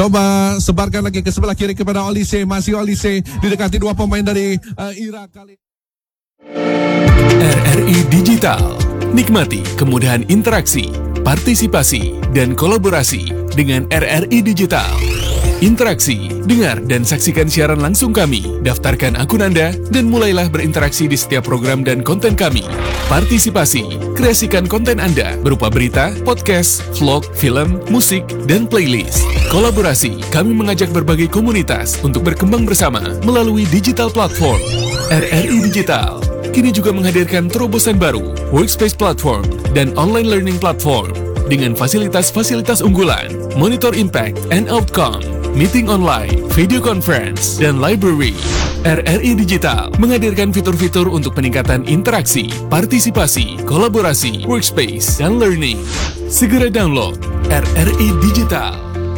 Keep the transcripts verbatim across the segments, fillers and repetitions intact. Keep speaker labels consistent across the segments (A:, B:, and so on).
A: Coba sebarkan lagi ke sebelah kiri kepada Olise. Masih Olise didekati dua pemain dari uh, Irak kali.
B: R R I Digital. Nikmati kemudahan interaksi, partisipasi, dan kolaborasi dengan R R I Digital. Interaksi, dengar dan saksikan siaran langsung kami, daftarkan akun Anda, dan mulailah berinteraksi di setiap program dan konten kami. Partisipasi, kreasikan konten Anda berupa berita, podcast, vlog, film, musik, dan playlist. Kolaborasi, kami mengajak berbagai komunitas untuk berkembang bersama melalui digital platform. R R I Digital kini juga menghadirkan terobosan baru, workspace platform, dan online learning platform dengan fasilitas-fasilitas unggulan, monitor impact and outcome, meeting online, video conference, dan library. R R I Digital menghadirkan fitur-fitur untuk peningkatan interaksi, partisipasi, kolaborasi, workspace, dan learning. Segera download R R I Digital.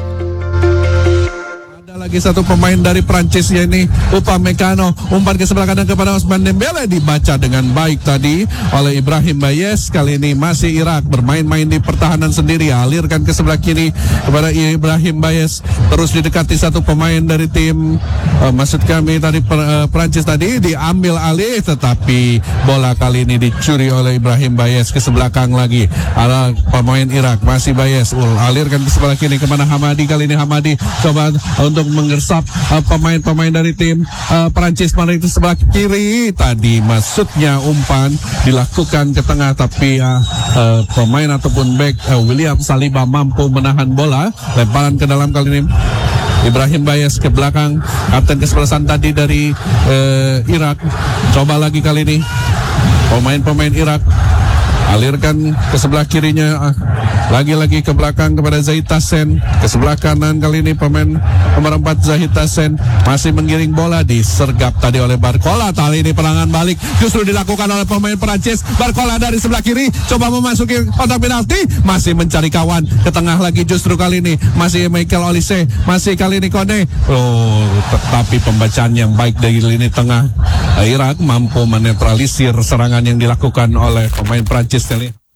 A: Lagi satu pemain dari Prancis yakni Upamecano, umpan ke sebelah kanan kepada Ousmane Dembele, dibaca dengan baik tadi oleh Ibrahim Bayes. Kali ini masih Irak bermain-main di pertahanan sendiri, alirkan ke sebelah kiri kepada Ibrahim Bayes, terus didekati satu pemain dari tim uh, maksud kami tadi per, uh, Prancis tadi, diambil alih tetapi bola kali ini dicuri oleh Ibrahim Bayes ke sebelah belakang lagi. Ada pemain Irak masih Bayes, ul alirkan ke sebelah kiri kemana Hamadi. Kali ini Hamadi coba untuk mengersap uh, pemain-pemain dari tim uh, Perancis pada itu sebelah kiri. Tadi maksudnya umpan dilakukan ke tengah, tapi uh, uh, pemain ataupun back uh, William Saliba mampu menahan bola. Lemparan ke dalam kali ini Ibrahim Bayes ke belakang, kapten kesebelasan tadi dari uh, Irak. Coba lagi kali ini pemain-pemain Irak alirkan ke sebelah kirinya, uh, lagi-lagi ke belakang kepada Zahid Hassen. Ke sebelah kanan kali ini pemain nomor empat Zahid Hassen masih menggiring bola, disergap tadi oleh Barcola. Kali ini perangan balik justru dilakukan oleh pemain Perancis. Barcola dari sebelah kiri coba memasuki kotak penalti, masih mencari kawan ke tengah lagi, justru kali ini masih Michael Olise, masih kali ini Kone. Oh, tetapi pembacaan yang baik dari lini tengah Irak mampu menetralisir serangan yang dilakukan oleh pemain Perancis.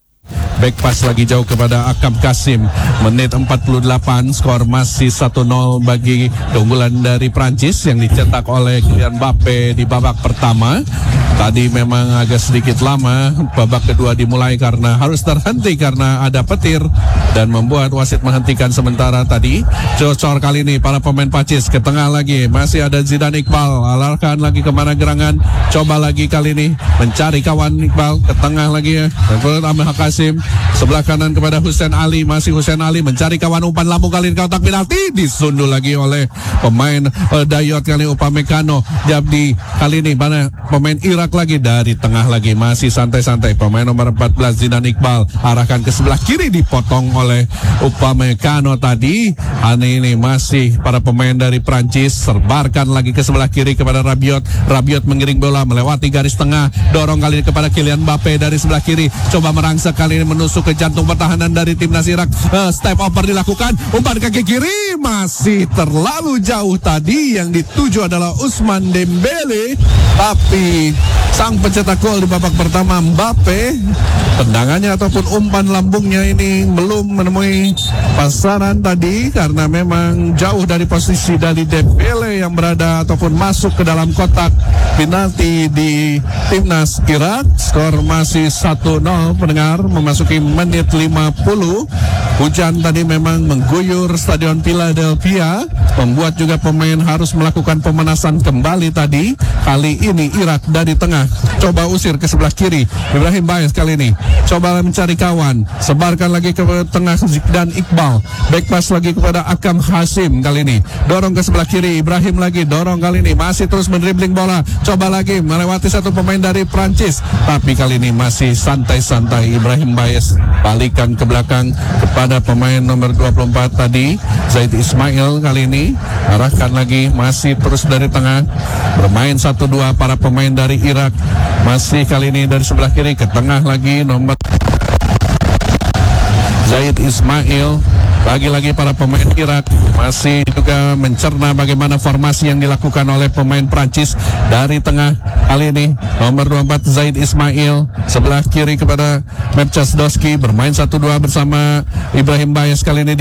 A: Back pass lagi jauh kepada Akam Kasim. Menit empat puluh delapan, skor masih satu nol bagi keunggulan dari Prancis yang dicetak oleh Kylian Mbappe di babak pertama. Tadi memang agak sedikit lama babak kedua dimulai karena harus terhenti karena ada petir dan membuat wasit menghentikan sementara tadi. Cocor kali ini para pemain Prancis ke tengah lagi, masih ada Zidane Iqbal, alarkan lagi kemana gerangan. Coba lagi kali ini mencari kawan Iqbal ke tengah lagi ya. Ahmad Kasim sebelah kanan kepada Hussein Ali, masih Hussein Ali mencari kawan, umpan lambung kali ini kotak penalti, disundul lagi oleh pemain uh, Dayot kali Upamecano. Jadi kali ini mana pemain Irak lagi dari tengah lagi, masih santai-santai pemain nomor empat belas Zidane Iqbal, arahkan ke sebelah kiri, dipotong oleh Upamecano tadi. Ani ini masih para pemain dari Prancis, serbarkan lagi ke sebelah kiri kepada Rabiot. Rabiot mengiring bola melewati garis tengah, dorong kali ini kepada Kylian Mbappe dari sebelah kiri, coba merangsek kali ini menusuk ke jantung pertahanan dari timnas Irak. Uh, step over dilakukan, umpan kaki kiri masih terlalu jauh tadi, yang dituju adalah Ousmane Dembele, tapi sang pencetak gol di babak pertama Mbappe, tendangannya ataupun umpan lambungnya ini belum menemui pasaran tadi karena memang jauh dari posisi dari Dembele yang berada ataupun masuk ke dalam kotak penalti di timnas Irak. Skor masih satu nol pendengar, memasuki menit lima puluh. Hujan tadi memang mengguyur Stadion Philadelphia, membuat juga pemain harus melakukan pemanasan kembali tadi. Kali ini Irak dari tengah coba usir ke sebelah kiri. Ibrahim Bayes kali ini coba mencari kawan, sebarkan lagi ke tengah dan Iqbal. Back pass lagi kepada Akam Hasim kali ini, dorong ke sebelah kiri. Ibrahim lagi dorong kali ini, masih terus mendribling bola, coba lagi melewati satu pemain dari Prancis, tapi kali ini masih santai-santai. Ibrahim Bayes balikan ke belakang kepada pemain nomor dua puluh empat tadi Zaid Ismail. Kali ini arahkan lagi, masih terus dari tengah, bermain satu dua para pemain dari Irak. Masih kali ini dari sebelah kiri ke tengah lagi nomor Zaid Ismail. Lagi-lagi para pemain Irak masih juga mencerna bagaimana formasi yang dilakukan oleh pemain Prancis dari tengah. Kali ini nomor dua puluh empat Zaid Ismail, sebelah kiri kepada Mepchas Doski, bermain satu dua bersama Ibrahim Bayes kali ini.